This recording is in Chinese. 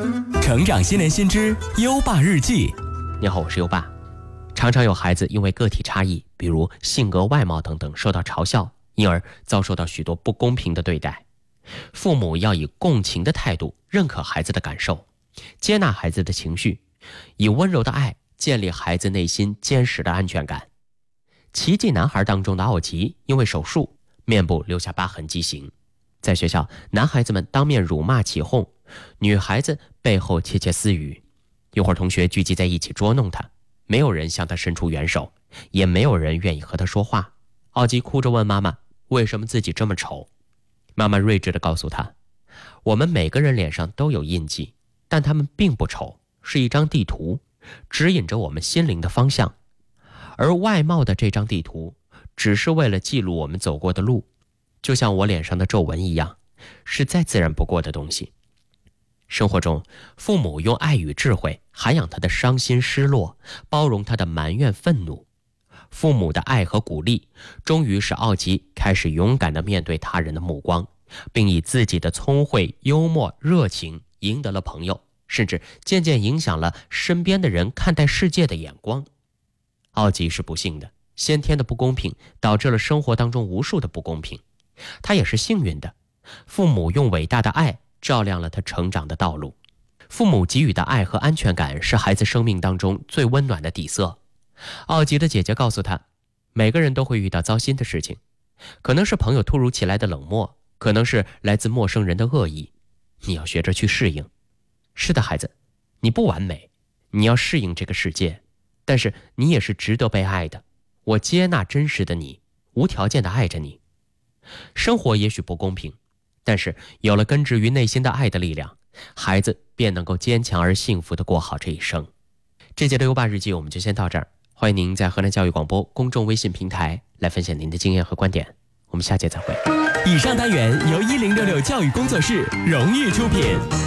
成长新年新知优爸日记。 你好，我是优爸。常常有孩子因为个体差异，比如性格、外貌等等，受到嘲笑，因而遭受到许多不公平的对待。父母要以共情的态度认可孩子的感受，接纳孩子的情绪，以温柔的爱建立孩子内心坚实的安全感。奇迹男孩当中的奥吉因为手术，面部留下疤痕畸形。在学校，男孩子们当面辱骂起哄，女孩子背后窃窃私语。一会儿同学聚集在一起捉弄他，没有人向他伸出援手，也没有人愿意和他说话。奥吉哭着问妈妈，为什么自己这么丑？妈妈睿智地告诉他，我们每个人脸上都有印记，但他们并不丑，是一张地图，指引着我们心灵的方向。而外貌的这张地图，只是为了记录我们走过的路，就像我脸上的皱纹一样，是再自然不过的东西。生活中，父母用爱与智慧涵养他的伤心失落，包容他的埋怨愤怒。父母的爱和鼓励，终于使奥吉开始勇敢地面对他人的目光，并以自己的聪慧、幽默、热情赢得了朋友，甚至渐渐影响了身边的人看待世界的眼光。奥吉是不幸的，先天的不公平导致了生活当中无数的不公平。他也是幸运的，父母用伟大的爱照亮了他成长的道路。父母给予的爱和安全感是孩子生命当中最温暖的底色。奥吉的姐姐告诉他，每个人都会遇到糟心的事情，可能是朋友突如其来的冷漠，可能是来自陌生人的恶意，你要学着去适应。是的，孩子，你不完美，你要适应这个世界，但是你也是值得被爱的。我接纳真实的你，无条件地爱着你。生活也许不公平，但是有了根植于内心的爱的力量，孩子便能够坚强而幸福地过好这一生。这节的优爸日记我们就先到这儿，欢迎您在河南教育广播公众微信平台来分享您的经验和观点，我们下节再会。 以上单元由1066教育工作室荣誉出品。